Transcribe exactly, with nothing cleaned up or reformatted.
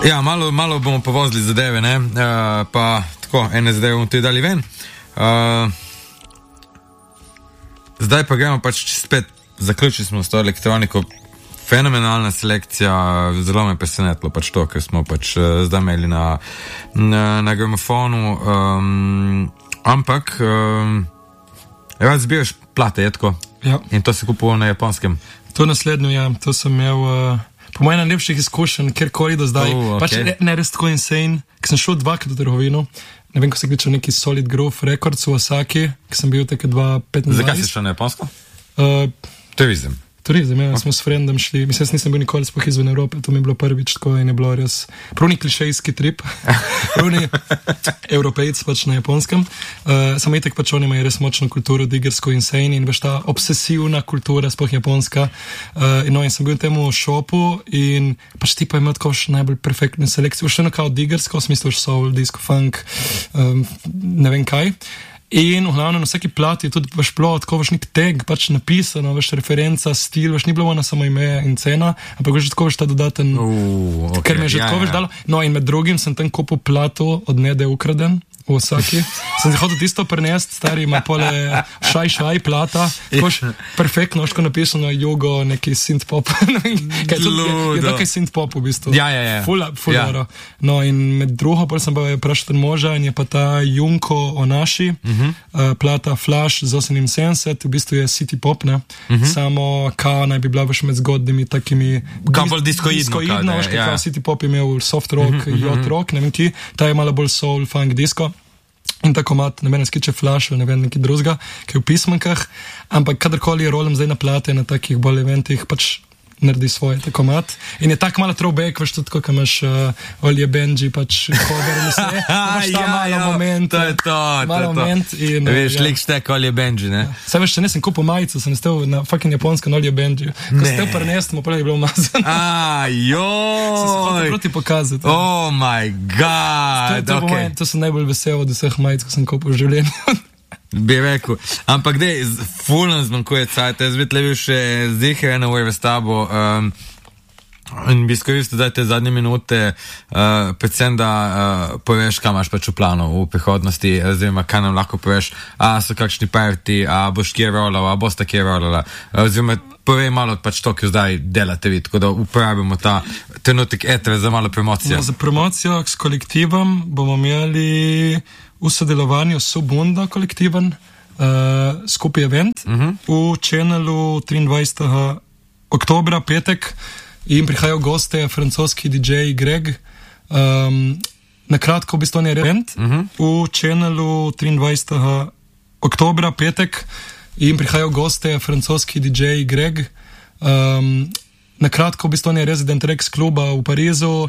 Ja, malo, malo bomo povozili zadeve, ne, uh, pa tako, ene zadeve bomo tudi dali ven. Uh, zdaj pa gremo pač spet, zaključili smo s to elektroniko, fenomenalna selekcija, zelo me presenetilo pač to, ker smo pač uh, zdaj imeli na, na, na gramofonu, um, ampak um, rad zbiraš plate, je tako? Ja. In to si kupoval na japonskem? To naslednjo, ja, to sem imel... Uh... Po mojem najlepših izkušenj, kjerkoli do zdaj, uh, okay. pač ne, ne res tako insane, ker sem šel dvakrat v trgovino, ne vem, ko se kličal neki Solid Growth Records v Osaki, ki sem bil tako dva petnajst. Zakaj si šel na Japonsko? Uh, Turizem. Turizem, ja, smo s frendom šli, mislim, jaz nisem bil nikoli spoh izven Evrope, to mi je bilo prvič tako in je bilo res pravni klišejski trip, pravni Evropejc pač na Japonskem, uh, samo itek pač oni imajo res močno kulturo, digersko insane in veš ta obsesivna kultura, spoh japonska, uh, in no, in sem bil v temu šopu in pač ti pa imel tako še najbolj perfektne selekcije, še eno kao digersko, v smislu soul, disco, funk, um, ne vem kaj. In v glavnem na vsaki plati je tudi vaš plot, tako vaš nek tag, pač napisano, vaš referenca, stil, vaš ni bilo ona samo ime in cena, ampak vaš tako vaš ta dodaten, uh, okay. ker me je že ja, tako ja. vaš dalo. No in med drugim sem tam kupil plato od Nede Ukraden v Osaki. Sem se hotel tisto prenesti, stari ima pole šaj šaj plata, koš perfektno, ško napisano jugo, neki synth pop. Kaj je tudi, je takaj synth pop v bistvu. Ja, ja, ja. Fula, fula. Ja. No in med drugo, pol sem pa vprašal moža in je pa ta Junko Onashi, uh-huh. uh, plata Flash z oseminsedemdeset, v bistvu je city pop, ne? Uh-huh. Samo kao naj bi bila veš med zgodnimi takimi... Kao bolj diskoidno. Diskoidno, veš, ja. Kao city pop je imel soft rock, uh-huh, yacht rock, ne vem ki, ta je malo bolj soul, funk, disco. In tako mat, ne vem, skiče Flash ali ne vem, neki drugega, ki je v pismankah, ampak kadarkoli je rolem zdaj na plate, na takih bolj eventih, pač naredi svoje, tako mat. In je tak malo throwback, veš tudi, ko imaš uh, Olje Benji, pač cover in vse, imaš ta ja, malo ja, moment, to je to, malo to moment. In, veš, ja. lik štek Olje Benji, ne? Ja. Saj veš, če nisem kupil majico, sem stel na fucking japonskem Olje Benji. Ko sem stel prnestmo, prej je bilo umazano. A, joj! Sem se hotel proti pokazati. Oh my god, to, to, ok. moje, to sem najbolj vesel od vseh majic, ko sem kupil v življenju. Bi rekel, ampak dej, fulno zmanjkuje cajt, jaz bi tle bil še zdiher eno wave s tabo, um, in bi skoristil zdaj te zadnje minute, uh, predvsem da uh, poveš, kaj imaš pač v planu v prihodnosti, oziroma kaj nam lahko poveš, a so kakšni party, a boš kje rolal, a boš takje rolala, oziroma povej malo pač to, ki zdaj delate vi, tako da uporabimo ta trenutek etre za malo promocijo. No, za promocijo s kolektivom bomo imeli v sodelovanju s Subunda kolektiven uh, skupaj event uh-huh. v channelu triindvajsetega oktobra, petek, in prihajajo goste, francoski D J Greg. Um, na kratko v bistvu je event uh-huh. v channelu triindvajsetega oktobra, petek, in prihajajo goste, francoski D J Greg. Um, na kratko v bistvu je Resident Rex kluba v Parizu.